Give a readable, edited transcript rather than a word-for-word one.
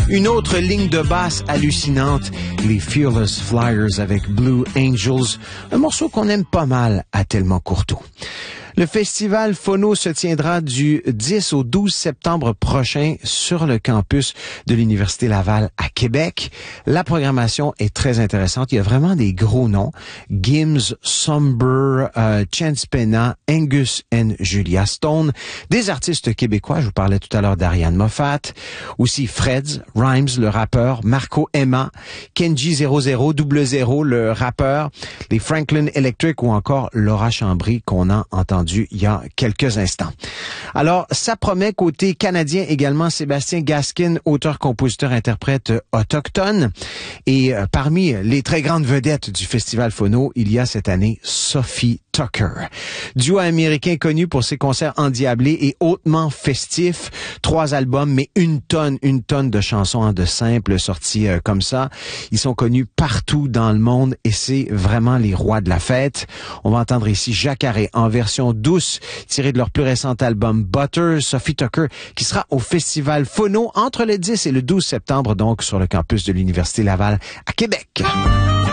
Une autre ligne de basse hallucinante, les Fearless Flyers avec Blue Angels, un morceau qu'on aime pas mal à Tellement Courteau. Le festival Phono se tiendra du 10 au 12 septembre prochain sur le campus de l'Université Laval à Québec. La programmation est très intéressante. Il y a vraiment des gros noms. Gims, Somber, Chance Pena, Angus and Julia Stone. Des artistes québécois. Je vous parlais tout à l'heure d'Ariane Moffat. Aussi Freds, Rhymes, le rappeur. Marco Emma, Kenji 00, le rappeur. Les Franklin Electric ou encore Laura Chambry qu'on a entendu il y a quelques instants. Alors, ça promet côté canadien également Sébastien Gaskin, auteur, compositeur, interprète autochtone. Et parmi les très grandes vedettes du Festival Phono, il y a cette année Sophie Tucker. Duo américain connu pour ses concerts endiablés et hautement festifs. 3 albums, mais une tonne de chansons de simples sorties comme ça. Ils sont connus partout dans le monde et c'est vraiment les rois de la fête. On va entendre ici Jacare en version douce, tirée de leur plus récent album Butter, Sophie Tucker, qui sera au Festival Phono entre le 10 et le 12 septembre, donc sur le campus de l'Université Laval à Québec.